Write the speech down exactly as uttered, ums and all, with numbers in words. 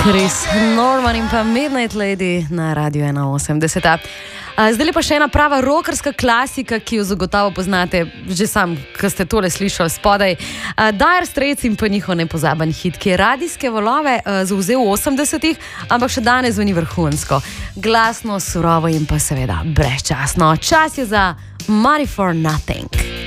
Chris Norman in pa Midnight Lady na Radio ena osemdeset. Zdaj pa še ena prava rockerska klasika, ki jo zagotovo poznate, že sam, ko ste tole slišali spodaj. Dire Straits in pa njihov nepozaben hit, ki je radijske valove zavzel v osemdesetih, ampak še danes zveni vrhunsko. Glasno, surovo in pa seveda brezčasno. Čas je za Money for Nothing.